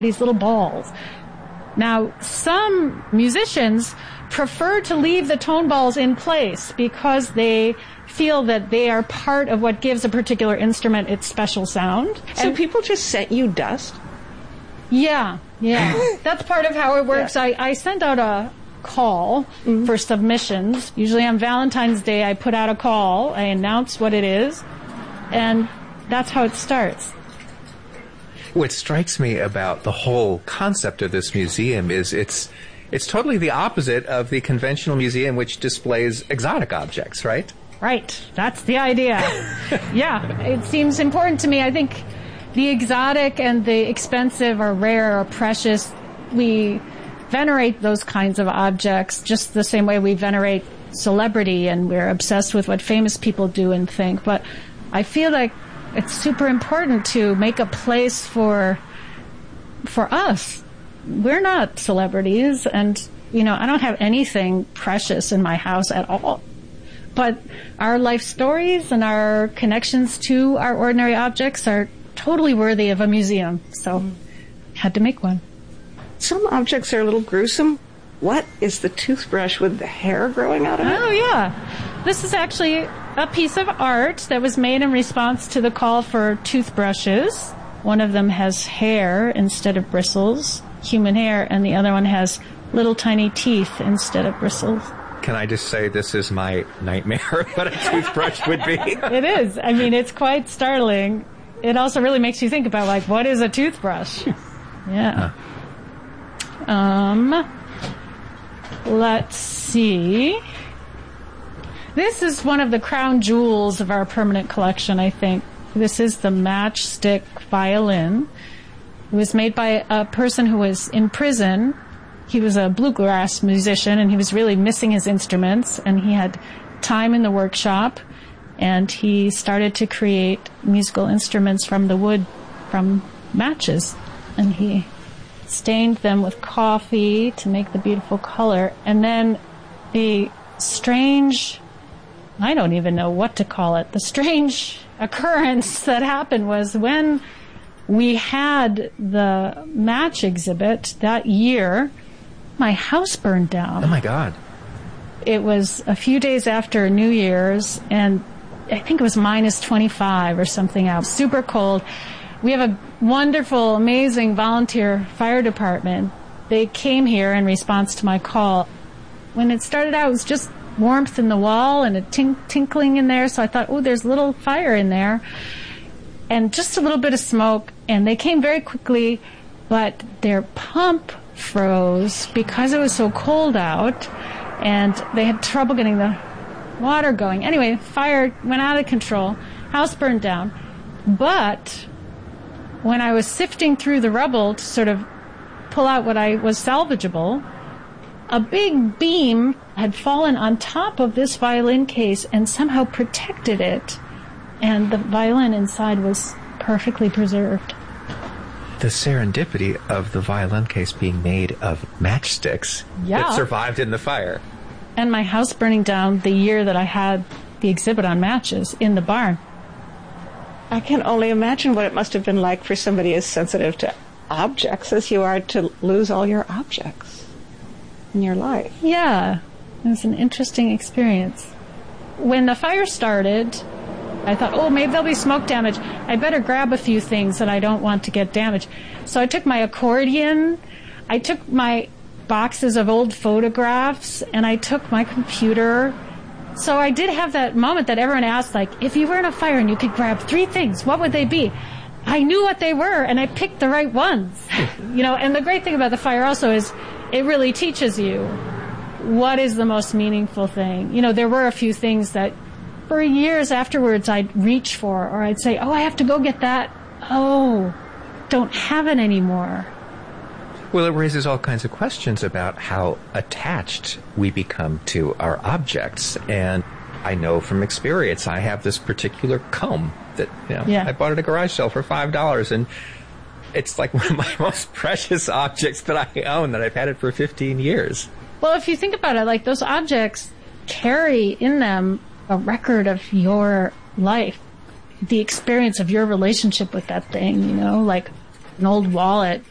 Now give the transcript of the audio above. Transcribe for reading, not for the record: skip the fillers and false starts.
these little balls. Now, some musicians prefer to leave the tone balls in place because they feel that they are part of what gives a particular instrument its special sound. So people just sent you dust? Yeah. That's part of how it works. Yeah. I send out a call for submissions. Usually on Valentine's Day, I put out a call. I announce what it is, and that's how it starts. What strikes me about the whole concept of this museum is it's totally the opposite of the conventional museum which displays exotic objects, right? Right. That's the idea. Yeah. It seems important to me. I think the exotic and the expensive or rare or precious, we venerate those kinds of objects just the same way we venerate celebrity, and we're obsessed with what famous people do and think. But I feel like it's super important to make a place for us. We're not celebrities, and, I don't have anything precious in my house at all. But our life stories and our connections to our ordinary objects are totally worthy of a museum. So, had to make one. Some objects are a little gruesome. What is the toothbrush with the hair growing out of it? Oh, yeah. This is actually a piece of art that was made in response to the call for toothbrushes. One of them has hair instead of bristles, human hair, and the other one has little tiny teeth instead of bristles. Can I just say this is my nightmare, what a toothbrush would be? It is. I mean, it's quite startling. It also really makes you think about, what is a toothbrush? Yeah. Let's see. This is one of the crown jewels of our permanent collection, I think. This is the Matchstick violin. It was made by a person who was in prison. He was a bluegrass musician, and he was really missing his instruments, and he had time in the workshop, and he started to create musical instruments from the wood from matches, and he stained them with coffee to make the beautiful color. And then the strange, I don't even know what to call it, the strange occurrence that happened was when we had the match exhibit that year, my house burned down. Oh my God. It was a few days after New Year's, and I think it was minus 25 or something out, super cold. We have a wonderful, amazing volunteer fire department. They came here in response to my call. When it started out, it was just warmth in the wall and a tinkling in there, so I thought, there's a little fire in there. And just a little bit of smoke, and they came very quickly, but their pump froze because it was so cold out, and they had trouble getting the water going. Anyway, fire went out of control, house burned down. But when I was sifting through the rubble to sort of pull out what I was salvageable, a big beam had fallen on top of this violin case and somehow protected it, and the violin inside was perfectly preserved. The serendipity of the violin case being made of matchsticks that survived in the fire. And my house burning down the year that I had the exhibit on matches in the barn. I can only imagine what it must have been like for somebody as sensitive to objects as you are to lose all your objects in your life. Yeah, it was an interesting experience. When the fire started, I thought, maybe there'll be smoke damage. I better grab a few things that I don't want to get damaged. So I took my accordion, I took my boxes of old photographs, and I took my computer. So I did have that moment that everyone asked, if you were in a fire and you could grab 3 things, what would they be? I knew what they were, and I picked the right ones. And the great thing about the fire also is it really teaches you what is the most meaningful thing. There were a few things that for years afterwards I'd reach for, or I'd say, I have to go get that. Don't have it anymore. Well, it raises all kinds of questions about how attached we become to our objects. And I know from experience, I have this particular comb that, I bought at a garage sale for $5, and it's like one of my most precious objects that I own, that I've had it for 15 years. Well, if you think about it, those objects carry in them a record of your life, the experience of your relationship with that thing, like an old wallet